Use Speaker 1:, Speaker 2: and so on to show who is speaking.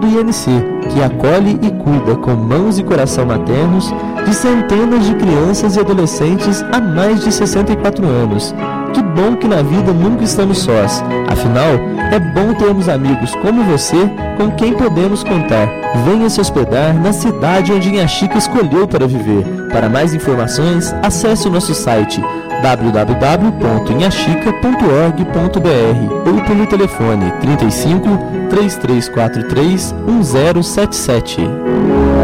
Speaker 1: do INC, que acolhe e cuida com mãos e coração maternos de centenas de crianças e adolescentes há mais de 64 anos. Que bom que na vida nunca estamos sós. Afinal, é bom termos amigos como você com quem podemos contar. Venha se hospedar na cidade onde Inha Chica escolheu para viver. Para mais informações, acesse o nosso site www.inhachica.org.br ou pelo telefone 35 3343 1077.